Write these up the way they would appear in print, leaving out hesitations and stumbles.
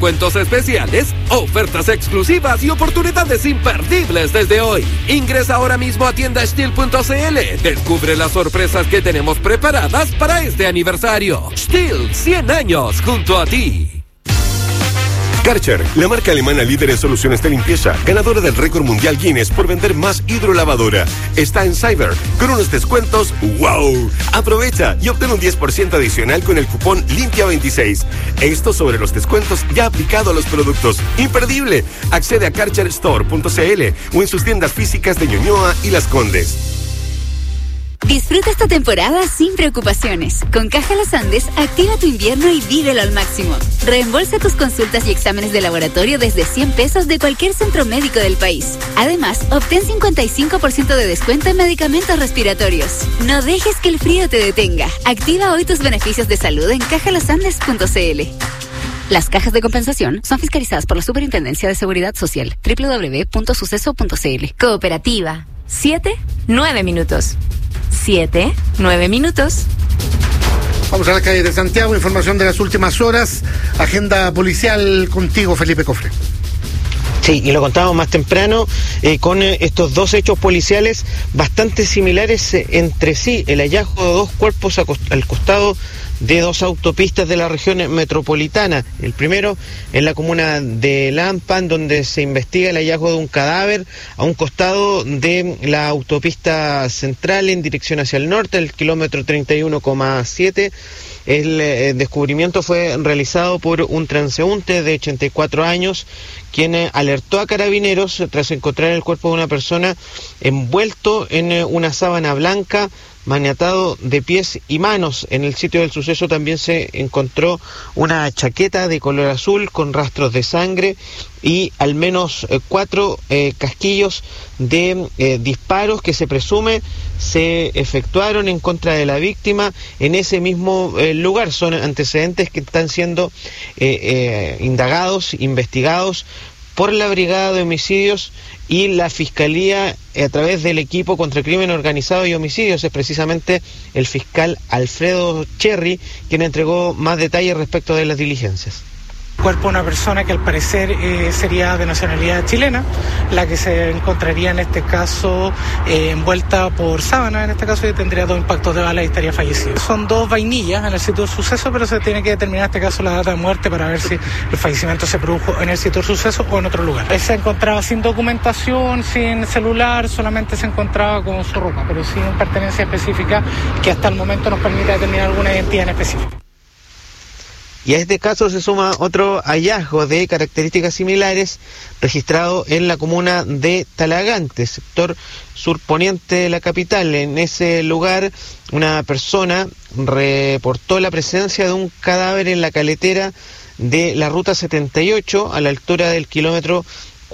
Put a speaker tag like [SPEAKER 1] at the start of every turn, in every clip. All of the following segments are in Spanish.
[SPEAKER 1] Cuentos especiales, ofertas exclusivas y oportunidades imperdibles desde hoy. Ingresa ahora mismo a tiendastil.cl. Descubre las sorpresas que tenemos preparadas para este aniversario. Stihl, 100 años junto a ti.
[SPEAKER 2] Karcher, la marca alemana líder en soluciones de limpieza, ganadora del récord mundial Guinness por vender más hidrolavadora, está en Cyber con unos descuentos ¡wow! Aprovecha y obtén un 10% adicional con el cupón Limpia26. Esto sobre los descuentos ya aplicado a los productos. ¡Imperdible! Accede a karcherstore.cl o en sus tiendas físicas de Ñuñoa y Las Condes.
[SPEAKER 3] Disfruta esta temporada sin preocupaciones. Con Caja Los Andes, activa tu invierno y vívelo al máximo. Reembolsa tus consultas y exámenes de laboratorio desde 100 pesos de cualquier centro médico del país. Además, obtén 55% de descuento en medicamentos respiratorios. No dejes que el frío te detenga. Activa hoy tus beneficios de salud en cajalosandes.cl. Las cajas de compensación son fiscalizadas por la Superintendencia de Seguridad Social. www.suceso.cl.
[SPEAKER 4] Cooperativa. 7-9 minutos. 7-9 minutos.
[SPEAKER 5] Vamos a la calle de Santiago, información de las últimas horas, agenda policial contigo, Felipe Cofre.
[SPEAKER 6] Sí, y lo contábamos más temprano con estos dos hechos policiales bastante similares entre sí. El hallazgo de dos cuerpos al costado de dos autopistas de la región metropolitana. El primero en la comuna de Lampan, donde se investiga el hallazgo de un cadáver a un costado de la autopista central en dirección hacia el norte, el kilómetro 31,7. El descubrimiento fue realizado por un transeúnte de 84 años, quien alertó a carabineros tras encontrar el cuerpo de una persona envuelto en una sábana blanca, maniatado de pies y manos. En el sitio del suceso también se encontró una chaqueta de color azul con rastros de sangre y al menos 4 casquillos de disparos que se presume se efectuaron en contra de la víctima en ese mismo lugar. Son antecedentes que están siendo indagados, investigados por la Brigada de Homicidios y la Fiscalía a través del equipo contra el crimen organizado y homicidios. Es precisamente el fiscal Alfredo Cherry quien entregó más detalles respecto de las diligencias.
[SPEAKER 7] Cuerpo de una persona que al parecer sería de nacionalidad chilena, la que se encontraría en este caso envuelta por sábana, en este caso, y tendría 2 impactos de bala y estaría fallecido. Son 2 vainillas en el sitio del suceso, pero se tiene que determinar en este caso la data de muerte para ver si el fallecimiento se produjo en el sitio del suceso o en otro lugar. Él se encontraba sin documentación, sin celular, solamente se encontraba con su ropa, pero sin pertenencia específica que hasta el momento nos permite determinar alguna identidad en específico.
[SPEAKER 6] Y a este caso se suma otro hallazgo de características similares registrado en la comuna de Talagante, sector surponiente de la capital. En ese lugar, una persona reportó la presencia de un cadáver en la caletera de la ruta 78 a la altura del kilómetro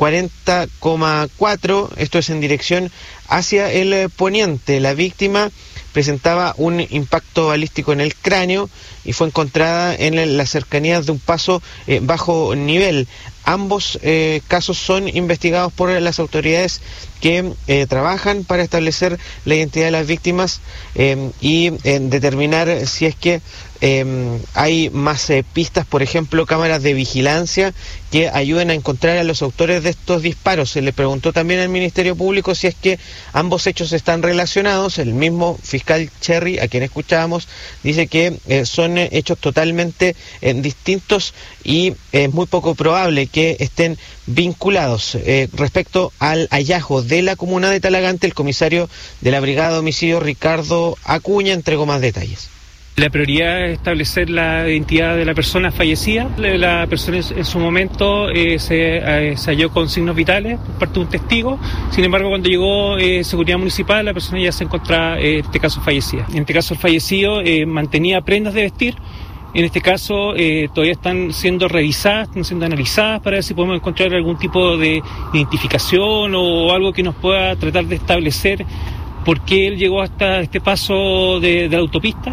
[SPEAKER 6] 40,4, esto es en dirección hacia el poniente. La víctima presentaba un impacto balístico en el cráneo y fue encontrada en las cercanías de un paso bajo nivel. Ambos casos son investigados por las autoridades que trabajan para establecer la identidad de las víctimas y determinar si es que hay más pistas, por ejemplo, cámaras de vigilancia que ayuden a encontrar a los autores de estos disparos. Se le preguntó también al Ministerio Público si es que ambos hechos están relacionados. El mismo fiscal Cherry, a quien escuchábamos, dice que son hechos totalmente distintos y es muy poco probable que estén vinculados. Respecto al hallazgo de la comuna de Talagante, el comisario de la Brigada de Homicidios, Ricardo Acuña, entregó más detalles.
[SPEAKER 8] La prioridad es establecer la identidad de la persona fallecida. La persona en su momento se halló con signos vitales por parte de un testigo. Sin embargo, cuando llegó seguridad municipal, la persona ya se encontraba, en este caso, fallecida. En este caso, el fallecido mantenía prendas de vestir. En este caso, todavía están siendo revisadas, están siendo analizadas para ver si podemos encontrar algún tipo de identificación o algo que nos pueda tratar de establecer por qué él llegó hasta este paso de la autopista.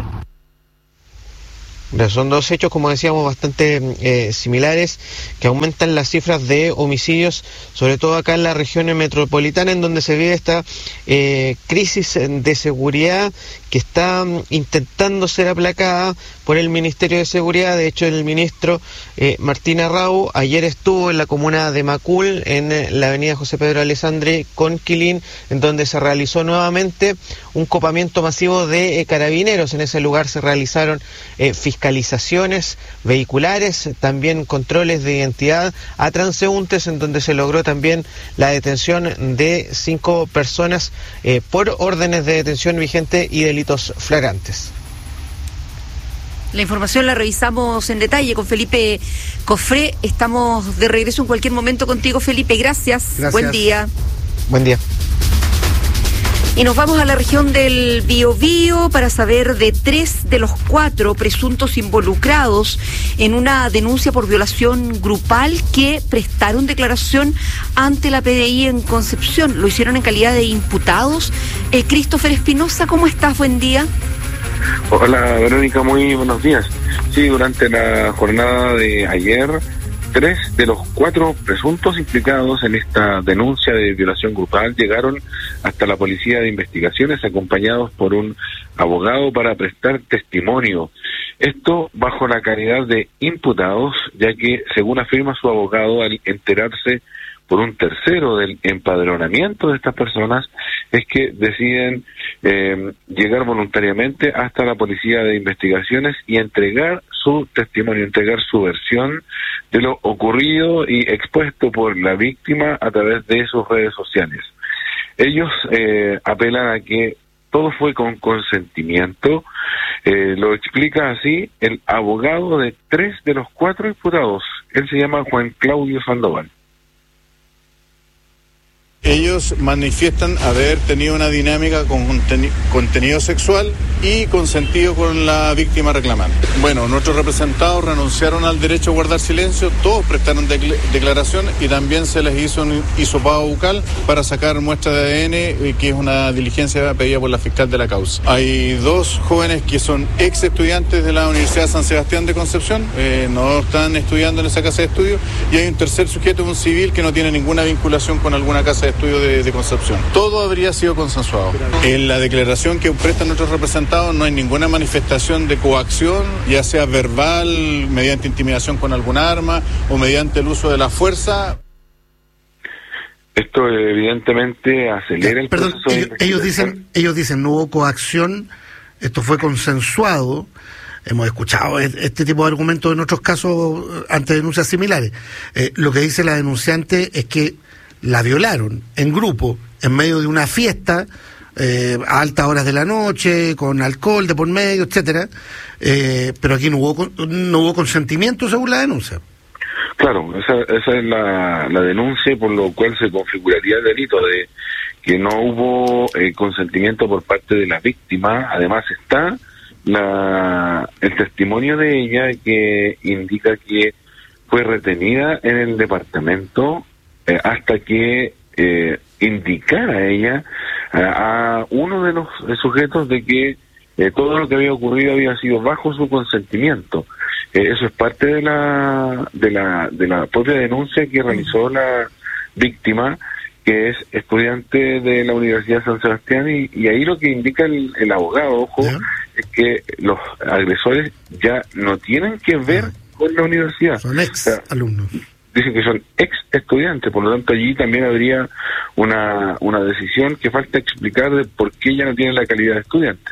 [SPEAKER 6] Son dos hechos, como decíamos, bastante similares, que aumentan las cifras de homicidios, sobre todo acá en la región metropolitana, en donde se vive esta crisis de seguridad que está está intentando ser aplacada por el Ministerio de Seguridad. De hecho, el ministro Martín Arrau ayer estuvo en la comuna de Macul, en la avenida José Pedro Alessandri con Quilín, en donde se realizó nuevamente un copamiento masivo de carabineros. En ese lugar se realizaron fiscalizaciones vehiculares, también controles de identidad a transeúntes, en donde se logró también la detención de 5 personas por órdenes de detención vigente y delitos flagrantes.
[SPEAKER 9] La información la revisamos en detalle con Felipe Cofré. Estamos de regreso en cualquier momento contigo, Felipe. Gracias. Buen día.
[SPEAKER 6] Buen día.
[SPEAKER 9] Y nos vamos a la región del Biobío para saber de 3 de los 4 presuntos involucrados en una denuncia por violación grupal que prestaron declaración ante la PDI en Concepción. Lo hicieron en calidad de imputados. Christopher Espinosa, ¿cómo estás? Buen día.
[SPEAKER 10] Hola, Verónica, muy buenos días. Sí, durante la jornada de ayer, 3 de los 4 presuntos implicados en esta denuncia de violación grupal llegaron hasta la Policía de Investigaciones acompañados por un abogado para prestar testimonio. Esto bajo la calidad de imputados, ya que, según afirma su abogado, al enterarse por un tercero del empadronamiento de estas personas, es que deciden llegar voluntariamente hasta la Policía de Investigaciones y entregar su testimonio, entregar su versión de lo ocurrido y expuesto por la víctima a través de sus redes sociales. Ellos apelan a que todo fue con consentimiento. Lo explica así el abogado de 3 de los 4 imputados. Él se llama Juan Claudio Sandoval.
[SPEAKER 11] Ellos manifiestan haber tenido una dinámica con contenido sexual y consentido con la víctima reclamante. Bueno, nuestros representados renunciaron al derecho a guardar silencio, todos prestaron declaración y también se les hizo un hisopado bucal para sacar muestra de ADN, que es una diligencia pedida por la fiscal de la causa. Hay 2 jóvenes que son ex estudiantes de la Universidad de San Sebastián de Concepción, no están estudiando en esa casa de estudio, y hay un tercer sujeto, un civil, que no tiene ninguna vinculación con alguna casa de estudio de Concepción. Todo habría sido consensuado. En la declaración que prestan nuestros representados no hay ninguna manifestación de coacción, ya sea verbal, mediante intimidación con algún arma o mediante el uso de la fuerza.
[SPEAKER 10] Esto evidentemente acelera el proceso de investigación.
[SPEAKER 5] Ellos dicen no hubo coacción, esto fue consensuado. Hemos escuchado este tipo de argumentos en otros casos ante denuncias similares. Lo que dice la denunciante es que la violaron en grupo, en medio de una fiesta, a altas horas de la noche, con alcohol de por medio, etcétera, pero aquí no hubo consentimiento según la denuncia.
[SPEAKER 10] Claro, esa es la denuncia, por lo cual se configuraría el delito de que no hubo consentimiento por parte de la víctima. Además está el testimonio de ella, que indica que fue retenida en el departamento hasta que indicara ella a uno de los sujetos de que todo lo que había ocurrido había sido bajo su consentimiento. Eso es parte de la propia denuncia que realizó la víctima, que es estudiante de la Universidad de San Sebastián, y ahí lo que indica el abogado, ojo, es que los agresores ya no tienen que ver con la universidad.
[SPEAKER 5] Son ex alumnos.
[SPEAKER 10] Dicen que son ex estudiantes, por lo tanto allí también habría una decisión que falta explicar de por qué ya no tienen la calidad de estudiantes.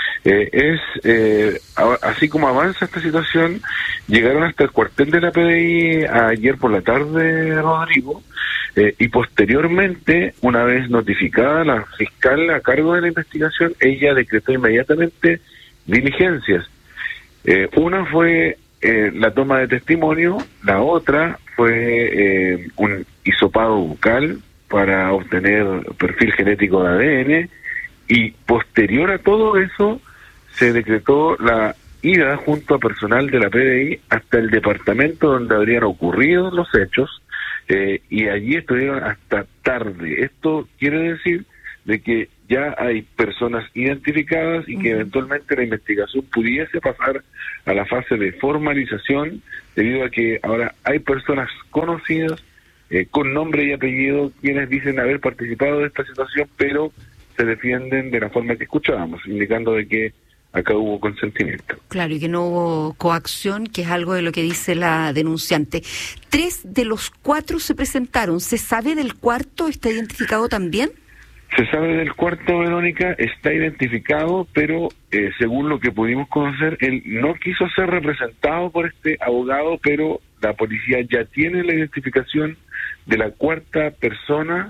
[SPEAKER 10] Así como avanza esta situación, llegaron hasta el cuartel de la PDI ayer por la tarde, Rodrigo, y posteriormente, una vez notificada la fiscal a cargo de la investigación, ella decretó inmediatamente diligencias. Una fue la toma de testimonio, la otra fue un hisopado bucal para obtener perfil genético de ADN, y posterior a todo eso se decretó la ida junto a personal de la PDI hasta el departamento donde habrían ocurrido los hechos, y allí estuvieron hasta tarde. Esto quiere decir de que ya hay personas identificadas y que eventualmente la investigación pudiese pasar a la fase de formalización, debido a que ahora hay personas conocidas con nombre y apellido quienes dicen haber participado de esta situación, pero se defienden de la forma que escuchábamos, indicando de que acá hubo consentimiento.
[SPEAKER 9] Claro, y que no hubo coacción, que es algo de lo que dice la denunciante. 3 de los 4 se presentaron. ¿Se sabe del cuarto? ¿Está identificado también?
[SPEAKER 10] Se sabe del cuarto, Verónica, está identificado, pero según lo que pudimos conocer, él no quiso ser representado por este abogado, pero la policía ya tiene la identificación de la cuarta persona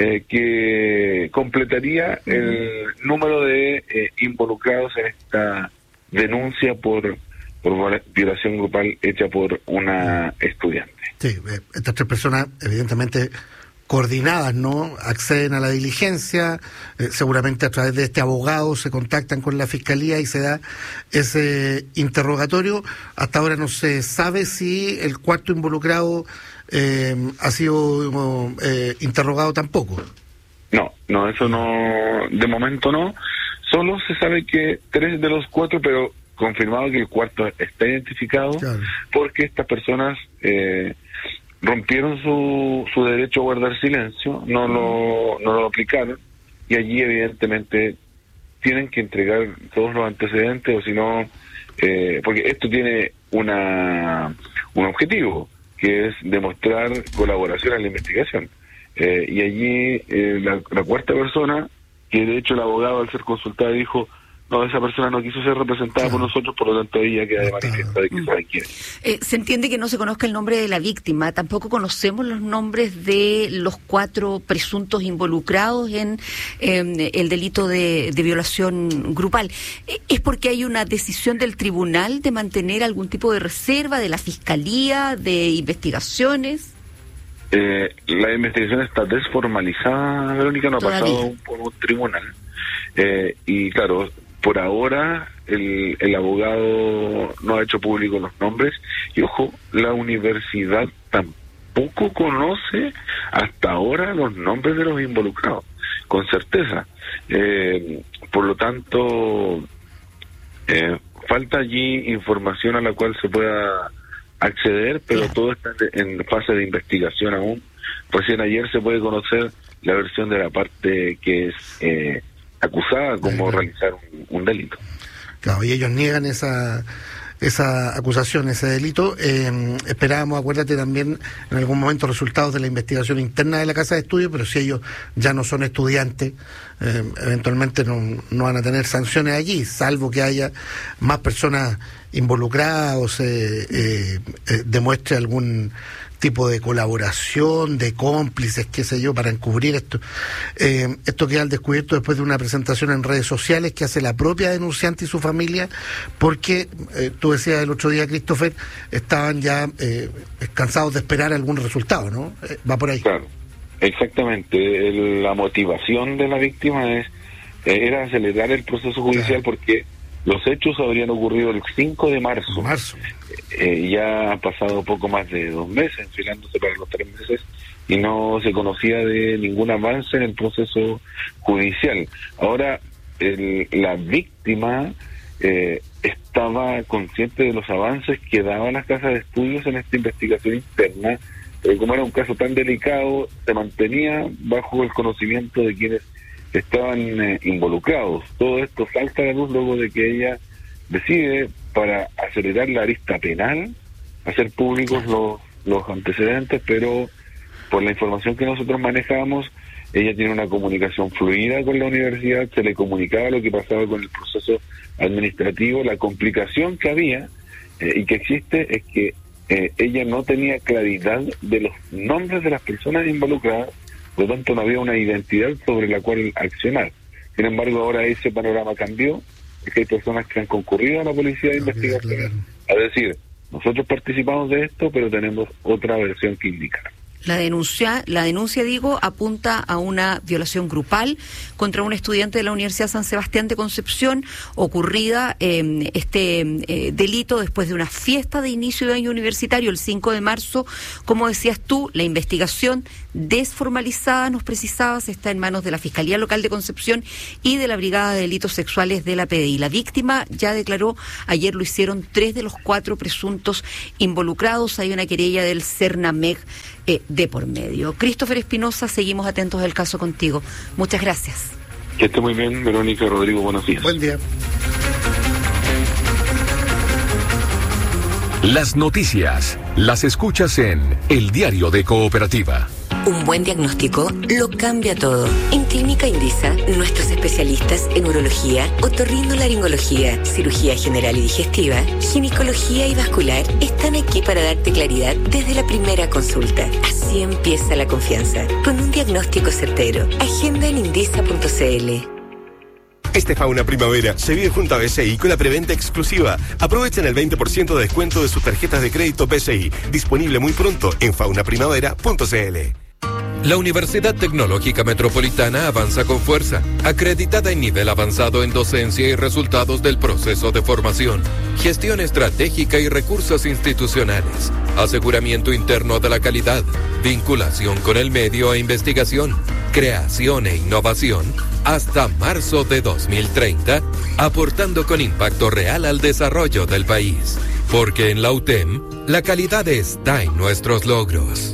[SPEAKER 10] que completaría el número de involucrados en esta denuncia por violación grupal hecha por una estudiante.
[SPEAKER 5] Sí, estas 3 personas evidentemente coordinadas, ¿no? Acceden a la diligencia, seguramente a través de este abogado se contactan con la fiscalía y se da ese interrogatorio. Hasta ahora no se sabe si el cuarto involucrado ha sido interrogado tampoco.
[SPEAKER 10] No, eso no, de momento no. Solo se sabe que 3 de los 4, pero confirmado que el cuarto está identificado, claro, porque estas personas rompieron su derecho a guardar silencio, no lo aplicaron, y allí evidentemente tienen que entregar todos los antecedentes, o si no, porque esto tiene un objetivo, que es demostrar colaboración en la investigación. Y allí la cuarta persona, que de hecho el abogado al ser consultado dijo, no, esa persona no quiso ser representada por nosotros, por lo tanto ella queda de manifiesto de que sabe quién es.
[SPEAKER 9] Se entiende que no se conozca el nombre de la víctima, tampoco conocemos los nombres de los 4 presuntos involucrados en el delito de violación grupal. ¿Es porque hay una decisión del tribunal de mantener algún tipo de reserva de la fiscalía, de investigaciones?
[SPEAKER 10] La investigación está desformalizada, Verónica, no ha pasado por un tribunal. Y claro, por ahora el abogado no ha hecho público los nombres, y ojo, la universidad tampoco conoce hasta ahora los nombres de los involucrados, con certeza. Por lo tanto, falta allí información a la cual se pueda acceder, pero todo está en fase de investigación aún. Recién ayer se puede conocer la versión de la parte que es acusada como realizar un delito.
[SPEAKER 5] Claro, y ellos niegan esa acusación, ese delito. Esperábamos, acuérdate también, en algún momento resultados de la investigación interna de la Casa de Estudios, pero si ellos ya no son estudiantes, eventualmente no van a tener sanciones allí, salvo que haya más personas involucradas o se demuestre algún tipo de colaboración, de cómplices, qué sé yo, para encubrir esto. Esto queda al descubierto después de una presentación en redes sociales que hace la propia denunciante y su familia, porque tú decías el otro día, Christopher, estaban ya cansados de esperar algún resultado, ¿no? Va por ahí.
[SPEAKER 10] Claro, exactamente. La motivación de la víctima era acelerar el proceso judicial, porque los hechos habrían ocurrido el 5 de marzo. Ya ha pasado poco más de 2 meses, enfilándose para los 3 meses, y no se conocía de ningún avance en el proceso judicial. Ahora, la víctima estaba consciente de los avances que daban las casas de estudios en esta investigación interna, pero como era un caso tan delicado, se mantenía bajo el conocimiento de quienes estaban involucrados. Todo esto salta a la luz luego de que ella decide, para acelerar la arista penal, hacer públicos los antecedentes, pero por la información que nosotros manejamos, ella tiene una comunicación fluida con la universidad, se le comunicaba lo que pasaba con el proceso administrativo. La complicación que había y que existe es que ella no tenía claridad de los nombres de las personas involucradas, por lo tanto no había una identidad sobre la cual accionar. Sin embargo, ahora ese panorama cambió, porque hay personas que han concurrido a la policía de investigación a decir, nosotros participamos de esto, pero tenemos otra versión que indicar.
[SPEAKER 9] La denuncia, apunta a una violación grupal contra un estudiante de la Universidad San Sebastián de Concepción, ocurrida delito después de una fiesta de inicio de año universitario el 5 de marzo. Como decías tú, la investigación desformalizada, nos precisabas, está en manos de la Fiscalía Local de Concepción y de la Brigada de Delitos Sexuales de la PDI. La víctima ya declaró, ayer lo hicieron 3 de los 4 presuntos involucrados. Hay una querella del CERNAMEG de por medio. Christopher Espinosa, seguimos atentos del caso contigo. Muchas gracias.
[SPEAKER 10] Que esté muy bien, Verónica, Rodrigo, buenos días.
[SPEAKER 5] Buen día.
[SPEAKER 12] Las noticias las escuchas en El Diario de Cooperativa.
[SPEAKER 13] Un buen diagnóstico lo cambia todo. En Clínica Indisa, nuestros especialistas en urología, otorrinolaringología, cirugía general y digestiva, ginecología y vascular están aquí para darte claridad desde la primera consulta. Así empieza la confianza, con un diagnóstico certero. Agenda en indisa.cl.
[SPEAKER 2] Este Fauna Primavera se vive junto a BCI con la preventa exclusiva. Aprovechen el 20% de descuento de sus tarjetas de crédito BCI. Disponible muy pronto en faunaprimavera.cl.
[SPEAKER 1] La Universidad Tecnológica Metropolitana avanza con fuerza, acreditada en nivel avanzado en docencia y resultados del proceso de formación, gestión estratégica y recursos institucionales, aseguramiento interno de la calidad, vinculación con el medio e investigación, creación e innovación, hasta marzo de 2030, aportando con impacto real al desarrollo del país. Porque en la UTEM, la calidad está en nuestros logros.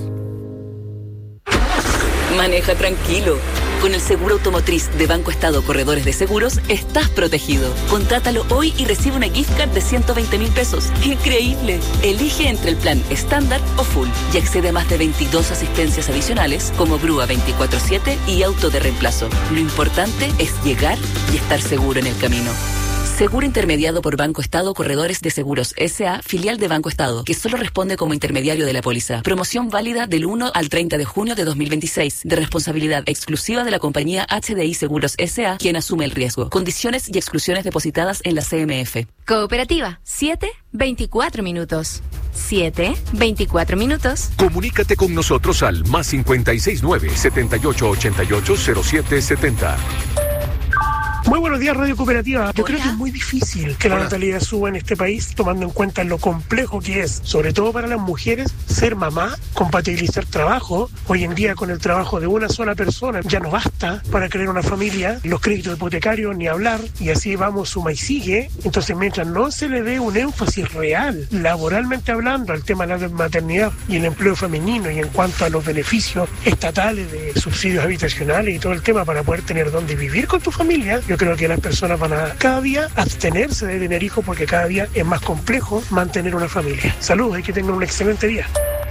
[SPEAKER 14] Maneja tranquilo. Con el seguro automotriz de Banco Estado Corredores de Seguros, estás protegido. Contrátalo hoy y recibe una gift card de 120.000 pesos. ¡Increíble! Elige entre el plan estándar o full y accede a más de 22 asistencias adicionales como grúa 24/7 y auto de reemplazo. Lo importante es llegar y estar seguro en el camino. Seguro intermediado por Banco Estado Corredores de Seguros S.A., filial de Banco Estado, que solo responde como intermediario de la póliza. Promoción válida del 1 al 30 de junio de 2026, de responsabilidad exclusiva de la compañía HDI Seguros S.A., quien asume el riesgo. Condiciones y exclusiones depositadas en la CMF.
[SPEAKER 4] Cooperativa, 7:24 minutos. 7:24 minutos.
[SPEAKER 12] Comunícate con nosotros al más 569-7888-0770.
[SPEAKER 15] Muy buenos días, Radio Cooperativa. Yo creo que es muy difícil que la natalidad suba en este país, tomando en cuenta lo complejo que es, sobre todo para las mujeres, ser mamá, compatibilizar trabajo. Hoy en día, con el trabajo de una sola persona, ya no basta para crear una familia, los créditos hipotecarios, ni hablar, y así vamos, suma y sigue. Entonces, mientras no se le dé un énfasis real, laboralmente hablando, al tema de la maternidad y el empleo femenino, y en cuanto a los beneficios estatales de subsidios habitacionales y todo el tema para poder tener dónde vivir con tu familia, yo creo que las personas van a cada día abstenerse de tener hijos porque cada día es más complejo mantener una familia. Saludos y que tengan un excelente día.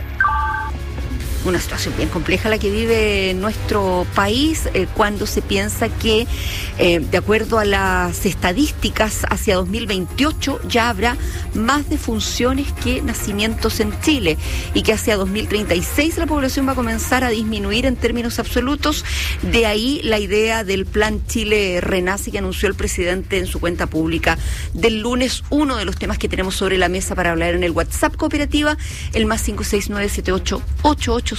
[SPEAKER 9] Una situación bien compleja la que vive nuestro país cuando se piensa que, de acuerdo a las estadísticas, hacia 2028 ya habrá más defunciones que nacimientos en Chile y que hacia 2036 la población va a comenzar a disminuir en términos absolutos. De ahí la idea del Plan Chile Renace que anunció el presidente en su cuenta pública del lunes. Uno de los temas que tenemos sobre la mesa para hablar en el WhatsApp Cooperativa, el más 569-7888-0770.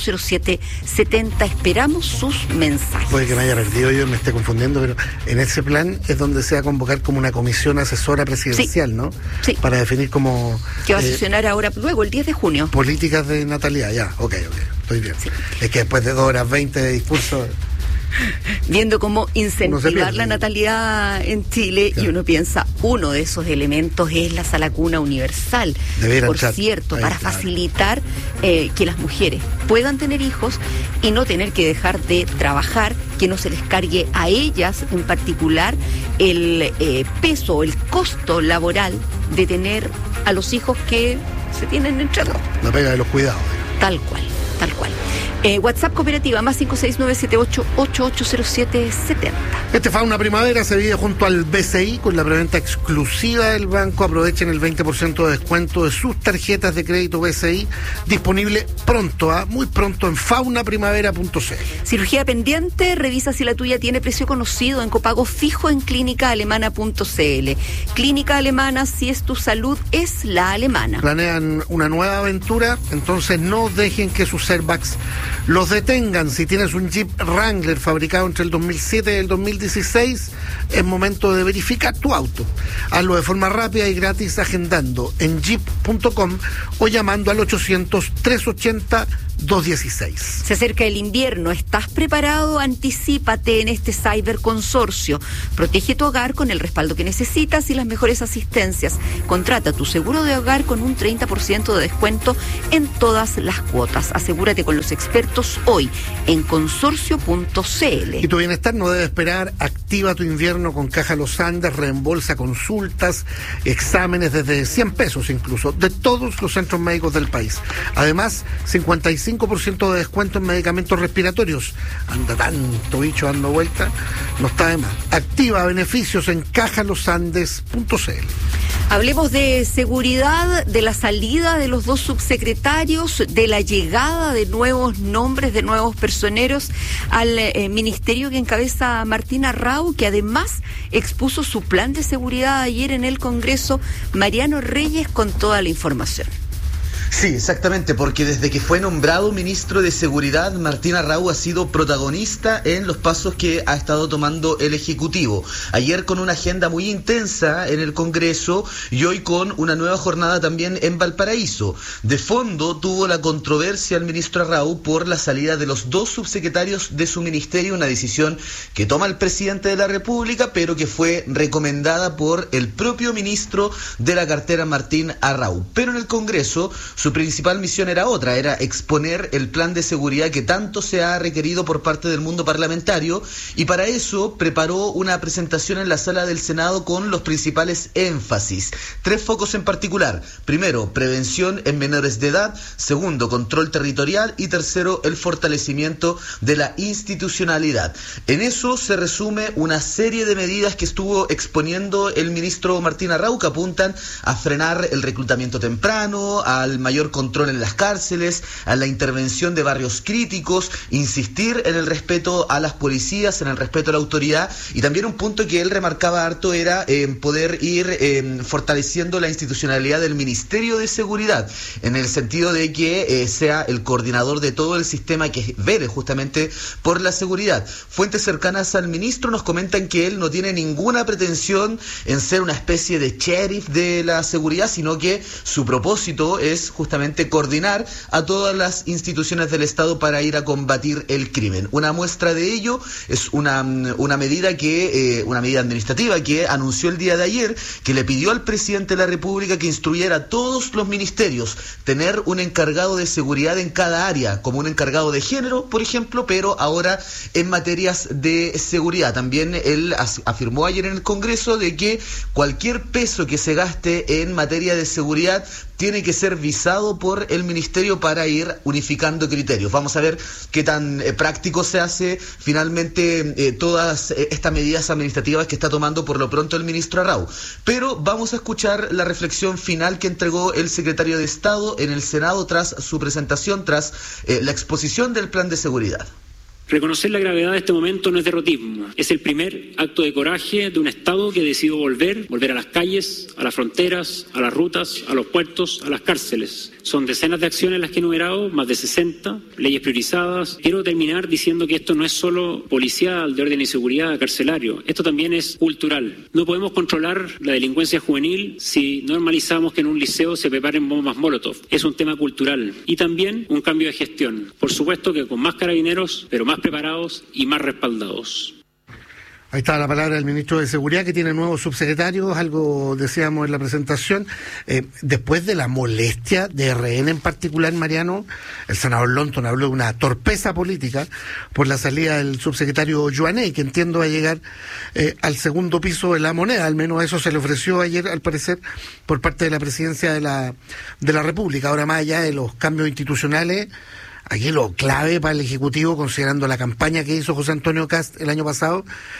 [SPEAKER 9] Esperamos sus mensajes.
[SPEAKER 5] Puede que me haya perdido yo, me esté confundiendo, pero en ese plan es donde se va a convocar como una comisión asesora presidencial, sí, ¿no?
[SPEAKER 9] Sí.
[SPEAKER 5] Para definir como...
[SPEAKER 9] Que va a sesionar ahora, luego, el 10 de junio.
[SPEAKER 5] Políticas de natalidad, ya, ok, estoy bien. Sí. Es que después de 2 horas 20 de discurso...
[SPEAKER 9] Viendo cómo incentivar la natalidad en Chile, claro. Y uno piensa, uno de esos elementos es la sala cuna universal, por cierto, para facilitar que las mujeres puedan tener hijos y no tener que dejar de trabajar, que no se les cargue a ellas en particular el peso, el costo laboral de tener a los hijos que se tienen entre dos.
[SPEAKER 5] La pega de los cuidados.
[SPEAKER 9] Tal cual. WhatsApp Cooperativa, más 569-7888-0770.
[SPEAKER 5] Este Fauna Primavera se vive junto al BCI con la preventa exclusiva del banco. Aprovechen el 20% de descuento de sus tarjetas de crédito BCI, disponible pronto, muy pronto en faunaprimavera.cl.
[SPEAKER 9] Cirugía pendiente, revisa si la tuya tiene precio conocido en copago fijo en clínicaalemana.cl. Clínica Alemana, si es tu salud, es la alemana.
[SPEAKER 5] Planean una nueva aventura, entonces no dejen que sus airbags los detengan. Si tienes un Jeep Wrangler fabricado entre el 2007 y el 2016, es momento de verificar tu auto. Hazlo de forma rápida y gratis agendando en jeep.com o llamando al 800-380-2300. 216.
[SPEAKER 9] Se acerca el invierno. ¿Estás preparado? Anticípate en este ciberconsorcio. Protege tu hogar con el respaldo que necesitas y las mejores asistencias. Contrata tu seguro de hogar con un 30% de descuento en todas las cuotas. Asegúrate con los expertos hoy en consorcio.cl.
[SPEAKER 5] Y tu bienestar no debe esperar. Activa tu invierno con Caja Los Andes. Reembolsa consultas, exámenes desde 100 pesos incluso, de todos los centros médicos del país. Además, 55% de descuento en medicamentos respiratorios. Anda tanto bicho dando vuelta, no está de más. Activa beneficios en cajalosandes.cl.
[SPEAKER 9] Hablemos de seguridad, de la salida de los 2 subsecretarios, de la llegada de nuevos nombres, de nuevos personeros al ministerio que encabeza Martín Arrau, que además expuso su plan de seguridad ayer en el Congreso. Mariano Reyes con toda la información.
[SPEAKER 16] Sí, exactamente, porque desde que fue nombrado ministro de Seguridad, Martín Arrau ha sido protagonista en los pasos que ha estado tomando el Ejecutivo. Ayer con una agenda muy intensa en el Congreso y hoy con una nueva jornada también en Valparaíso. De fondo tuvo la controversia el ministro Arrau por la salida de los 2 subsecretarios de su ministerio, una decisión que toma el presidente de la República, pero que fue recomendada por el propio ministro de la cartera, Martín Arrau. Pero en el Congreso su principal misión era otra, era exponer el plan de seguridad que tanto se ha requerido por parte del mundo parlamentario, y para eso preparó una presentación en la sala del Senado con los principales énfasis. 3 focos en particular. Primero, prevención en menores de edad. Segundo, control territorial. Y tercero, el fortalecimiento de la institucionalidad. En eso se resume una serie de medidas que estuvo exponiendo el ministro Martín Arrau, que apuntan a frenar el reclutamiento temprano, al mayor control en las cárceles, a la intervención de barrios críticos, insistir en el respeto a las policías, en el respeto a la autoridad, y también un punto que él remarcaba harto era poder ir fortaleciendo la institucionalidad del Ministerio de Seguridad, en el sentido de que sea el coordinador de todo el sistema que vele justamente por la seguridad. Fuentes cercanas al ministro nos comentan que él no tiene ninguna pretensión en ser una especie de sheriff de la seguridad, sino que su propósito es justamente coordinar a todas las instituciones del Estado para ir a combatir el crimen. Una muestra de ello es una medida administrativa que anunció el día de ayer, que le pidió al presidente de la República que instruyera a todos los ministerios tener un encargado de seguridad en cada área, como un encargado de género, por ejemplo, pero ahora en materias de seguridad. También él afirmó ayer en el Congreso de que cualquier peso que se gaste en materia de seguridad tiene que ser visado por el ministerio para ir unificando criterios. Vamos a ver qué tan práctico se hace finalmente todas estas medidas administrativas que está tomando por lo pronto el ministro Arrau. Pero vamos a escuchar la reflexión final que entregó el secretario de Estado en el Senado tras su presentación, tras la exposición del plan de seguridad.
[SPEAKER 17] Reconocer la gravedad de este momento no es derrotismo, es el primer acto de coraje de un Estado que decidió volver a las calles, a las fronteras, a las rutas, a los puertos, a las cárceles. Son decenas de acciones las que he enumerado, más de 60, leyes priorizadas. Quiero terminar diciendo que esto no es solo policial, de orden y seguridad, carcelario, esto también es cultural. No podemos controlar la delincuencia juvenil si normalizamos que en un liceo se preparen bombas Molotov. Es un tema cultural y también un cambio de gestión. Por supuesto que con más carabineros, pero más preparados y más respaldados.
[SPEAKER 5] Ahí está la palabra del ministro de Seguridad, que tiene nuevos subsecretarios, algo decíamos en la presentación. Después de la molestia de RN en particular, Mariano, el senador Lonton habló de una torpeza política por la salida del subsecretario Joaney, que entiendo va a llegar al segundo piso de la moneda, al menos eso se le ofreció ayer, al parecer, por parte de la presidencia de la República. Ahora, más allá de los cambios institucionales, aquí lo clave para el Ejecutivo, considerando la campaña que hizo José Antonio Kast el año pasado,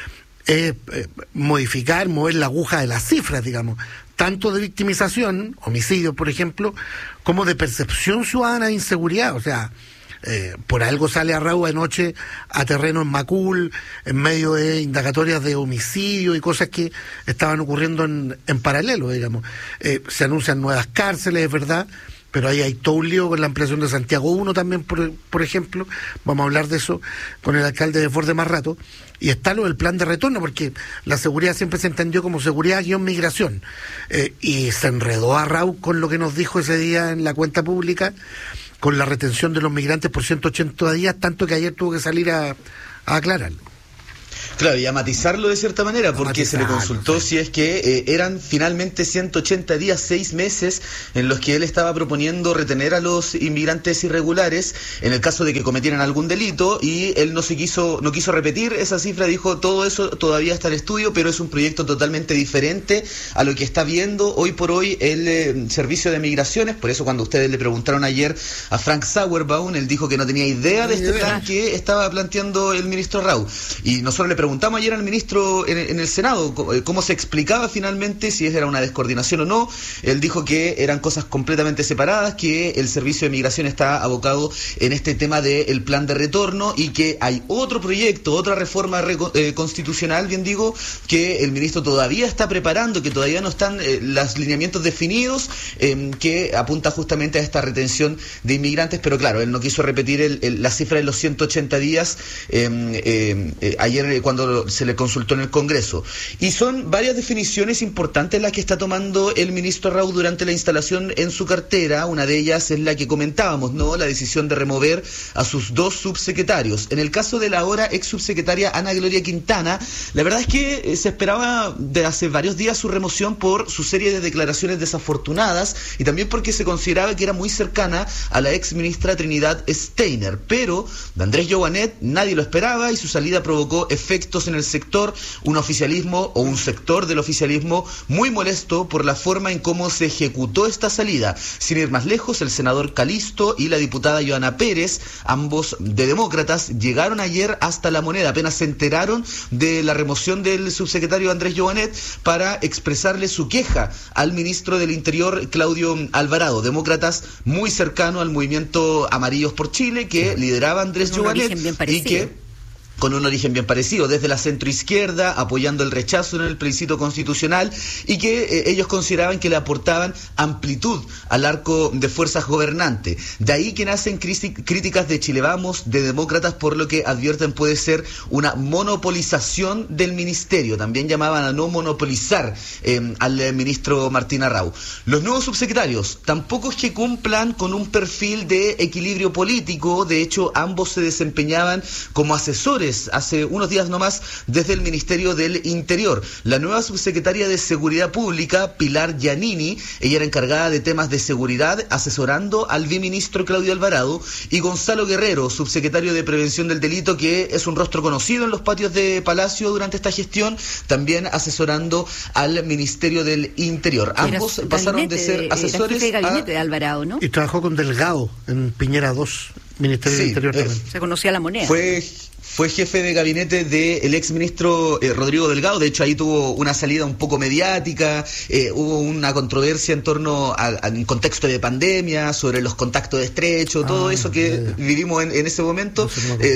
[SPEAKER 5] es mover la aguja de las cifras, digamos, tanto de victimización, homicidios, por ejemplo, como de percepción ciudadana de inseguridad. O sea, por algo sale Arrau anoche a terreno en Macul, en medio de indagatorias de homicidio y cosas que estaban ocurriendo en paralelo, digamos. Se anuncian nuevas cárceles, es verdad, pero ahí hay todo un lío con la ampliación de Santiago 1 también, por ejemplo. Vamos a hablar de eso con el alcalde de Ford de más rato. Y está lo del plan de retorno, porque la seguridad siempre se entendió como seguridad-migración. Y se enredó Arrau con lo que nos dijo ese día en la cuenta pública, con la retención de los migrantes por 180 días, tanto que ayer tuvo que salir a aclararlo.
[SPEAKER 16] Claro, y a matizarlo de cierta manera, porque se le consultó si es que eran finalmente 180 días, 6 meses, en los que él estaba proponiendo retener a los inmigrantes irregulares en el caso de que cometieran algún delito, y él no quiso repetir esa cifra. Dijo: todo eso todavía está en estudio, pero es un proyecto totalmente diferente a lo que está viendo hoy por hoy el Servicio de Migraciones. Por eso, cuando ustedes le preguntaron ayer a Frank Sauerbaum, él dijo que no tenía idea de este plan que estaba planteando el ministro Rau. Y nosotros le preguntamos ayer al ministro en el Senado cómo se explicaba finalmente si era una descoordinación o no. Él dijo que eran cosas completamente separadas, que el Servicio de Migración está abocado en este tema del plan de retorno, y que hay otro proyecto, otra reforma constitucional, bien digo, que el ministro todavía está preparando, que todavía no están los lineamientos definidos, que apunta justamente a esta retención de inmigrantes. Pero claro, él no quiso repetir la cifra de los 180 días ayer cuando se le consultó en el Congreso. Y son varias definiciones importantes las que está tomando el ministro Rau durante la instalación en su cartera. Una de ellas es la que comentábamos, ¿no? La decisión de remover a sus 2 subsecretarios. En el caso de la ahora ex subsecretaria Ana Gloria Quintana, la verdad es que se esperaba de hace varios días su remoción por su serie de declaraciones desafortunadas, y también porque se consideraba que era muy cercana a la ex ministra Trinidad Steiner. Pero de Andrés Joanet nadie lo esperaba, y su salida provocó efectos en el sector, un oficialismo o un sector del oficialismo muy molesto por la forma en cómo se ejecutó esta salida. Sin ir más lejos, el senador Calisto y la diputada Joana Pérez, ambos de Demócratas, llegaron ayer hasta La Moneda, apenas se enteraron de la remoción del subsecretario Andrés Joanet, para expresarle su queja al ministro del Interior, Claudio Alvarado. Demócratas muy cercano al movimiento Amarillos por Chile, que lideraba Andrés Joanet, y que con un origen bien parecido, desde la centroizquierda, apoyando el rechazo en el plebiscito constitucional, y que ellos consideraban que le aportaban amplitud al arco de fuerzas gobernantes. De ahí que nacen críticas de Chile Vamos, de Demócratas, por lo que advierten puede ser una monopolización del ministerio. También llamaban a no monopolizar al ministro Martín Arrau. Los nuevos subsecretarios tampoco es que cumplan con un perfil de equilibrio político. De hecho, ambos se desempeñaban como asesores hace unos días nomás desde el Ministerio del Interior. La nueva subsecretaria de Seguridad Pública, Pilar Giannini, ella era encargada de temas de seguridad, asesorando al biministro Claudio Alvarado, y Gonzalo Guerrero, subsecretario de Prevención del Delito, que es un rostro conocido en los patios de Palacio durante esta gestión, también asesorando al Ministerio del Interior. Ambos pasaron de ser asesores
[SPEAKER 9] de gabinete de Alvarado, ¿no?
[SPEAKER 5] Y trabajó con Delgado en Piñera 2, Ministerio del Interior también.
[SPEAKER 9] Se conocía La Moneda.
[SPEAKER 16] Fue jefe de gabinete del exministro Rodrigo Delgado. De hecho, ahí tuvo una salida un poco mediática, hubo una controversia en torno al contexto de pandemia, sobre los contactos estrechos, todo eso que vivimos en ese momento,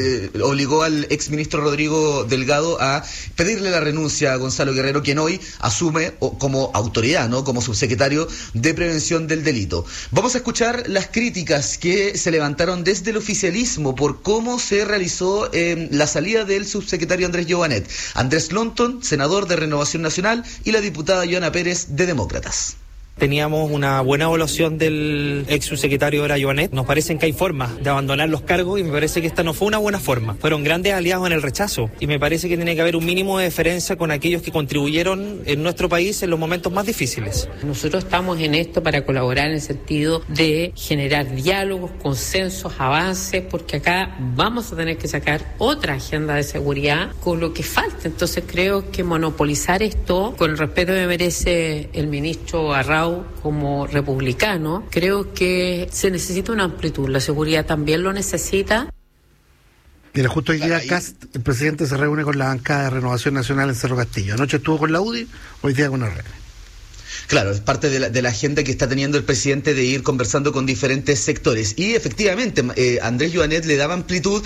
[SPEAKER 16] obligó al exministro Rodrigo Delgado a pedirle la renuncia a Gonzalo Guerrero, quien hoy asume como autoridad, ¿no? Como subsecretario de Prevención del Delito. Vamos a escuchar las críticas que se levantaron desde el oficialismo por cómo se realizó la salida del subsecretario Andrés Joanet. Andrés Lonton, senador de Renovación Nacional, y la diputada Joana Pérez, de Demócratas.
[SPEAKER 18] Teníamos una buena evaluación del ex subsecretario era Joanet. Nos parece que hay formas de abandonar los cargos, y me parece que esta no fue una buena forma. Fueron grandes aliados en el rechazo, y me parece que tiene que haber un mínimo de deferencia con aquellos que contribuyeron en nuestro país en los momentos más difíciles.
[SPEAKER 19] Nosotros estamos en esto para colaborar en el sentido de generar diálogos, consensos, avances, porque acá vamos a tener que sacar otra agenda de seguridad con lo que falta. Entonces creo que monopolizar esto, con el respeto que merece el ministro Arrau como republicano, creo que se necesita una amplitud. La seguridad también lo necesita.
[SPEAKER 5] Mira, justo hoy día el presidente se reúne con la bancada de Renovación Nacional en Cerro Castillo. Anoche estuvo con la UDI, hoy día con Herrera.
[SPEAKER 16] Claro, es parte de la agenda que está teniendo el presidente de ir conversando con diferentes sectores. Y efectivamente, Andrés Joanet le daba amplitud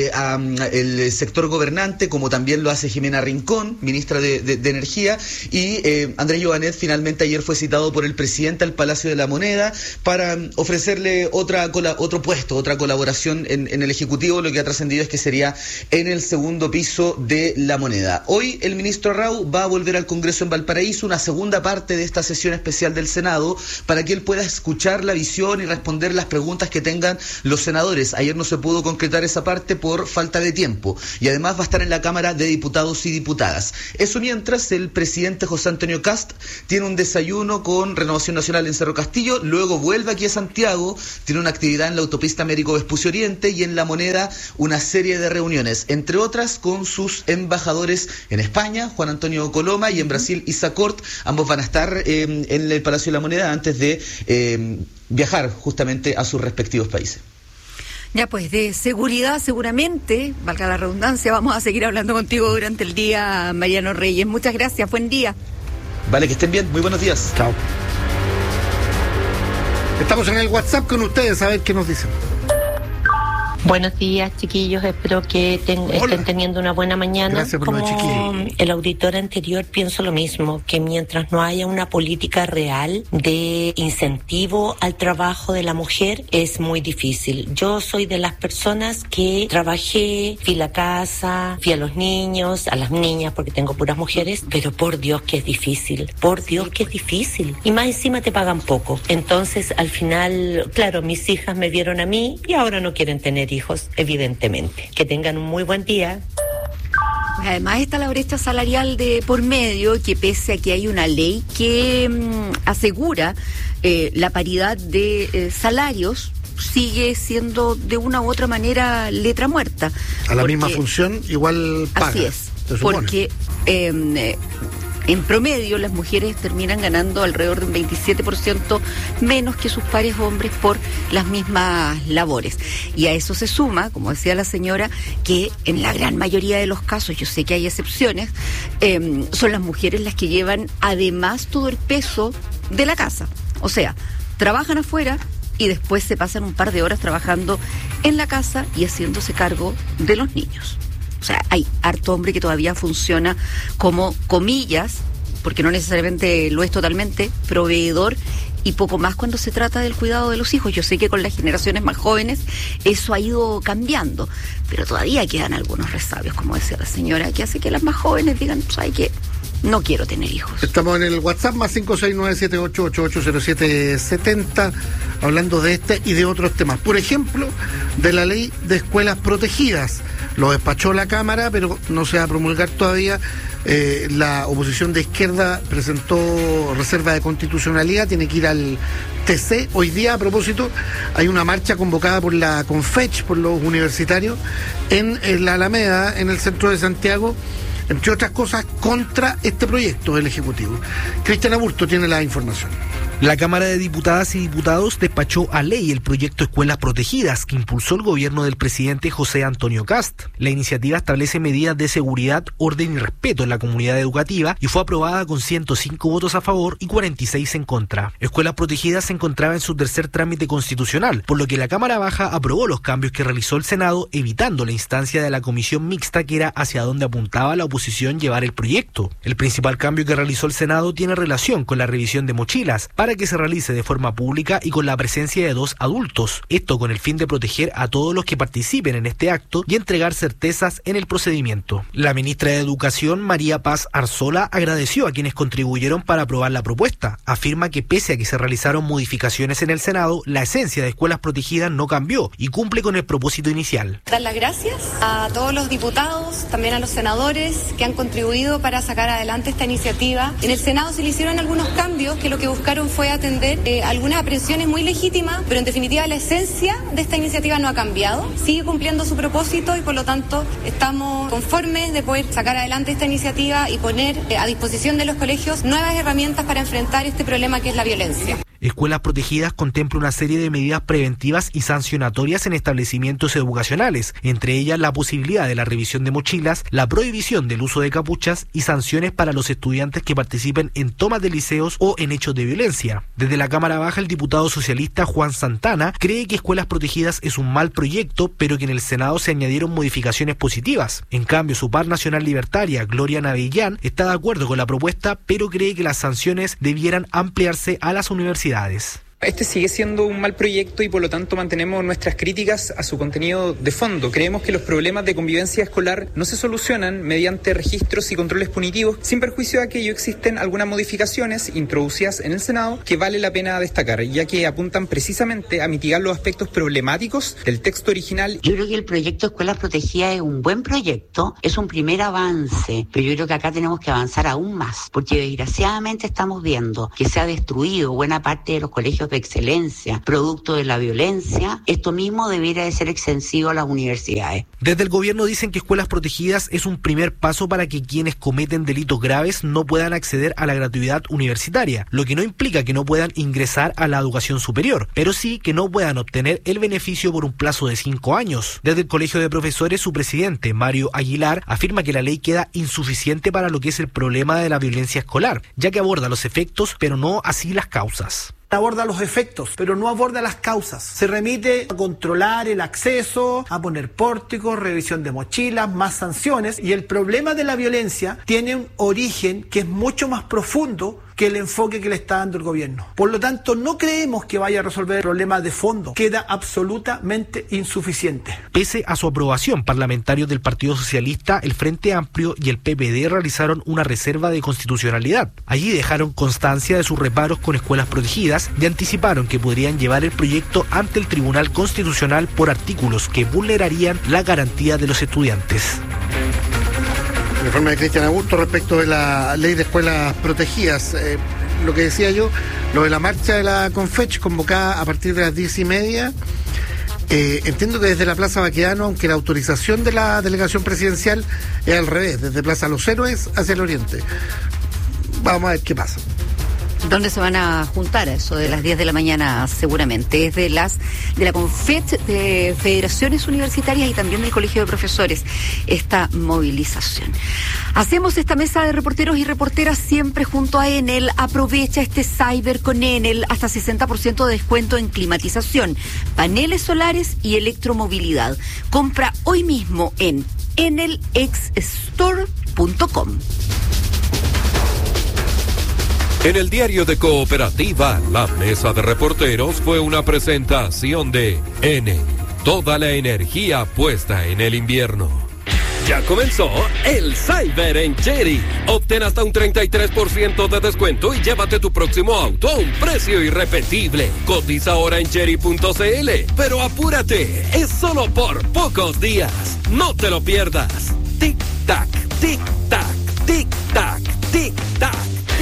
[SPEAKER 16] al sector gobernante, como también lo hace Jimena Rincón, ministra de Energía. Y Andrés Joanet finalmente ayer fue citado por el presidente al Palacio de la Moneda para ofrecerle otro puesto, otra colaboración en el Ejecutivo. Lo que ha trascendido es que sería en el segundo piso de la Moneda. Hoy el ministro Rau va a volver al Congreso en Valparaíso, una segunda parte de esta sesión especial del Senado para que él pueda escuchar la visión y responder las preguntas que tengan los senadores. Ayer no se pudo concretar esa parte por falta de tiempo y además va a estar en la Cámara de Diputados y Diputadas. Eso mientras el presidente José Antonio Kast tiene un desayuno con Renovación Nacional en Cerro Castillo, luego vuelve aquí a Santiago, tiene una actividad en la autopista Américo Vespucio Oriente y en La Moneda una serie de reuniones, entre otras con sus embajadores en España, Juan Antonio Coloma, y en Brasil, Isa Cort. Ambos van a estar en el Palacio de La Moneda antes de viajar justamente a sus respectivos países.
[SPEAKER 9] Ya, pues de seguridad seguramente, valga la redundancia, vamos a seguir hablando contigo durante el día, Mariano Reyes. Muchas gracias, buen día.
[SPEAKER 16] Vale, que estén bien, muy buenos días.
[SPEAKER 5] Chao. Estamos en el WhatsApp con ustedes, a ver qué nos dicen.
[SPEAKER 20] Buenos días, chiquillos. Espero que estén teniendo una buena mañana.
[SPEAKER 5] Gracias por
[SPEAKER 20] Como el auditor anterior, pienso lo mismo, que mientras no haya una política real de incentivo al trabajo de la mujer, es muy difícil. Yo soy de las personas que trabajé, fui a la casa, fui a los niños, a las niñas, porque tengo puras mujeres, pero por Dios que es difícil, por Dios que es difícil. Y más encima te pagan poco. Entonces, al final, claro, mis hijas me vieron a mí y ahora no quieren tener hijos, evidentemente. Que tengan un muy buen día.
[SPEAKER 9] Además está la brecha salarial de por medio, que pese a que hay una ley que asegura la paridad de salarios, sigue siendo de una u otra manera letra muerta.
[SPEAKER 5] A la misma función, igual paga.
[SPEAKER 9] Así es, porque en promedio las mujeres terminan ganando alrededor de un 27% menos que sus pares hombres por las mismas labores. Y a eso se suma, como decía la señora, que en la gran mayoría de los casos, yo sé que hay excepciones, son las mujeres las que llevan además todo el peso de la casa. O sea, trabajan afuera y después se pasan un par de horas trabajando en la casa y haciéndose cargo de los niños. O sea, hay harto hombre que todavía funciona como, comillas, porque no necesariamente lo es totalmente, proveedor y poco más cuando se trata del cuidado de los hijos. Yo sé que con las generaciones más jóvenes eso ha ido cambiando, pero todavía quedan algunos resabios, como decía la señora, que hace que las más jóvenes digan, ¿sabes qué? No quiero tener hijos.
[SPEAKER 5] Estamos en el WhatsApp más 569-7888-0770 hablando de este y de otros temas. Por ejemplo, de la ley de escuelas protegidas. Lo despachó la Cámara, pero no se va a promulgar todavía. La oposición de izquierda presentó reserva de constitucionalidad, tiene que ir al TC. Hoy día, a propósito, hay una marcha convocada por la Confech, por los universitarios, en la Alameda, en el centro de Santiago, entre otras cosas, contra este proyecto del Ejecutivo. Cristian Aburto tiene la información.
[SPEAKER 21] La Cámara de Diputadas y Diputados despachó a ley el proyecto Escuelas Protegidas que impulsó el gobierno del presidente José Antonio Kast. La iniciativa establece medidas de seguridad, orden y respeto en la comunidad educativa y fue aprobada con 105 votos a favor y 46 en contra. Escuelas Protegidas se encontraba en su tercer trámite constitucional, por lo que la Cámara Baja aprobó los cambios que realizó el Senado, evitando la instancia de la comisión mixta que era hacia donde apuntaba la oposición llevar el proyecto. El principal cambio que realizó el Senado tiene relación con la revisión de mochilas, para que se realice de forma pública y con la presencia de 2 adultos. Esto con el fin de proteger a todos los que participen en este acto y entregar certezas en el procedimiento. La ministra de Educación, María Paz Arzola, agradeció a quienes contribuyeron para aprobar la propuesta. Afirma que pese a que se realizaron modificaciones en el Senado, la esencia de escuelas protegidas no cambió y cumple con el propósito inicial.
[SPEAKER 22] Dar las gracias a todos los diputados, también a los senadores que han contribuido para sacar adelante esta iniciativa. En el Senado se le hicieron algunos cambios que lo que buscaron fue atender algunas aprehensiones muy legítimas, pero en definitiva la esencia de esta iniciativa no ha cambiado, sigue cumpliendo su propósito y por lo tanto estamos conformes de poder sacar adelante esta iniciativa y poner a disposición de los colegios nuevas herramientas para enfrentar este problema que es la violencia.
[SPEAKER 21] Escuelas Protegidas contempla una serie de medidas preventivas y sancionatorias en establecimientos educacionales, entre ellas la posibilidad de la revisión de mochilas, la prohibición del uso de capuchas y sanciones para los estudiantes que participen en tomas de liceos o en hechos de violencia. Desde la Cámara Baja, el diputado socialista Juan Santana cree que Escuelas Protegidas es un mal proyecto, pero que en el Senado se añadieron modificaciones positivas. En cambio, su par nacional libertaria, Gloria Navellán, está de acuerdo con la propuesta, pero cree que las sanciones debieran ampliarse a las universidades.
[SPEAKER 3] Este sigue siendo un mal proyecto y por lo tanto mantenemos nuestras críticas a su contenido de fondo. Creemos que los problemas de convivencia escolar no se solucionan mediante registros y controles punitivos, sin perjuicio de que existen algunas modificaciones introducidas en el Senado que vale la pena destacar, ya que apuntan precisamente a mitigar los aspectos problemáticos del texto original.
[SPEAKER 7] Yo creo que el proyecto Escuelas Protegidas es un buen proyecto, es un primer avance, pero yo creo que acá tenemos que avanzar aún más, porque desgraciadamente estamos viendo que se ha destruido buena parte de los colegios de excelencia, producto de la violencia. Esto mismo debiera de ser extensivo a las universidades.
[SPEAKER 21] Desde el gobierno dicen que Escuelas Protegidas es un primer paso para que quienes cometen delitos graves no puedan acceder a la gratuidad universitaria, lo que no implica que no puedan ingresar a la educación superior, pero sí que no puedan obtener el beneficio por un plazo de 5 años. Desde el Colegio de Profesores, su presidente, Mario Aguilar, afirma que la ley queda insuficiente para lo que es el problema de la violencia escolar, ya que aborda los efectos, pero no así las causas.
[SPEAKER 23] Aborda los efectos, pero no aborda las causas. Se remite a controlar el acceso, a poner pórticos, revisión de mochilas, más sanciones, y el problema de la violencia tiene un origen que es mucho más profundo que el enfoque que le está dando el gobierno. Por lo tanto, no creemos que vaya a resolver problemas de fondo. Queda absolutamente insuficiente.
[SPEAKER 21] Pese a su aprobación, parlamentarios del Partido Socialista, el Frente Amplio y el PPD realizaron una reserva de constitucionalidad. Allí dejaron constancia de sus reparos con escuelas protegidas y anticiparon que podrían llevar el proyecto ante el Tribunal Constitucional por artículos que vulnerarían la garantía de los estudiantes.
[SPEAKER 5] El informe de Cristian Augusto respecto de la ley de escuelas protegidas. Lo que decía yo, lo de la marcha de la Confech convocada a partir de las 10:30. Entiendo que desde la Plaza Baquedano, aunque la autorización de la delegación presidencial es al revés, desde Plaza Los Héroes hacia el oriente. Vamos a ver qué pasa.
[SPEAKER 9] ¿Dónde se van a juntar a eso de las 10 de la mañana seguramente? Es de la Confech, de federaciones universitarias y también del Colegio de Profesores, esta movilización. Hacemos esta mesa de reporteros y reporteras siempre junto a Enel. Aprovecha este cyber con Enel, hasta 60% de descuento en climatización, paneles solares y electromovilidad. Compra hoy mismo en enelxstore.com.
[SPEAKER 1] En el diario de Cooperativa, la mesa de reporteros fue una presentación de Enel. Toda la energía puesta en el invierno. Ya comenzó el Cyber en Chery. Obtén hasta un 33% de descuento y llévate tu próximo auto a un precio irrepetible. Cotiza ahora en chery.cl. Pero apúrate, es solo por pocos días. No te lo pierdas. Tic-tac, tic-tac, tic-tac, tic-tac.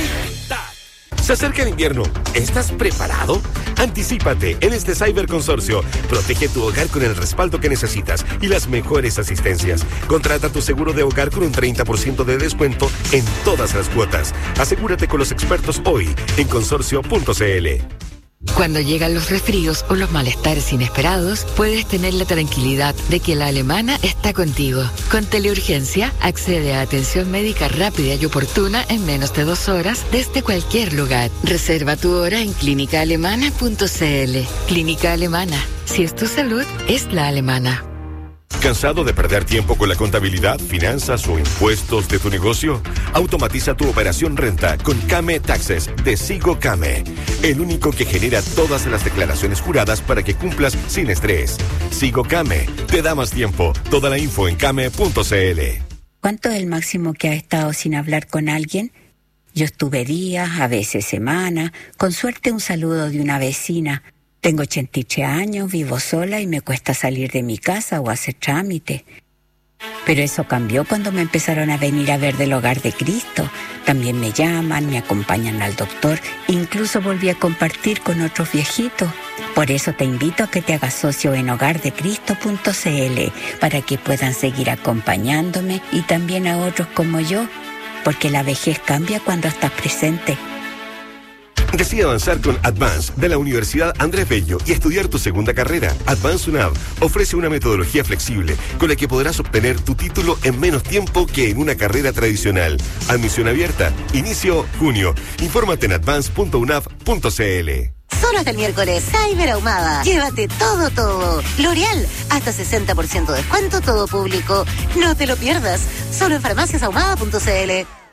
[SPEAKER 2] Se acerca el invierno. ¿Estás preparado? Anticípate en este Cyberconsorcio. Protege tu hogar con el respaldo que necesitas y las mejores asistencias. Contrata tu seguro de hogar con un 30% de descuento en todas las cuotas. Asegúrate con los expertos hoy en consorcio.cl.
[SPEAKER 24] Cuando llegan los resfríos o los malestares inesperados, puedes tener la tranquilidad de que la Alemana está contigo. Con Teleurgencia, accede a atención médica rápida y oportuna en menos de 2 horas desde cualquier lugar. Reserva tu hora en clínicaalemana.cl. Clínica Alemana. Si es tu salud, es la alemana.
[SPEAKER 2] ¿Cansado de perder tiempo con la contabilidad, finanzas o impuestos de tu negocio? Automatiza tu operación renta con Kame Taxes de Sigo Kame, el único que genera todas las declaraciones juradas para que cumplas sin estrés. Sigo Kame te da más tiempo. Toda la info en kame.cl.
[SPEAKER 25] ¿Cuánto es el máximo que has estado sin hablar con alguien? Yo estuve días, a veces semanas, con suerte un saludo de una vecina. Tengo 83 años, vivo sola y me cuesta salir de mi casa o hacer trámite. Pero eso cambió cuando me empezaron a venir a ver del Hogar de Cristo. También me llaman, me acompañan al doctor, incluso volví a compartir con otros viejitos. Por eso te invito a que te hagas socio en hogardecristo.cl para que puedan seguir acompañándome y también a otros como yo, porque la vejez cambia cuando estás presente.
[SPEAKER 2] Decide avanzar con Advance de la Universidad Andrés Bello y estudiar tu segunda carrera. Advance UNAV ofrece una metodología flexible con la que podrás obtener tu título en menos tiempo que en una carrera tradicional. Admisión abierta. Inicio junio. Infórmate en advance.unav.cl.
[SPEAKER 26] Solo hasta el miércoles, Cyber Ahumada. Llévate todo. L'Oreal, hasta 60% de descuento, todo público. No te lo pierdas. Solo en farmaciasahumada.cl.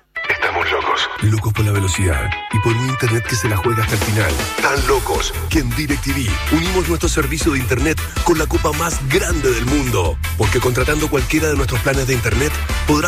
[SPEAKER 2] Estamos locos. Locos por la velocidad y por un internet que se la juega hasta el final. Tan locos que en DirecTV unimos nuestro servicio de internet con la copa más grande del mundo. Porque contratando cualquiera de nuestros planes de internet podrás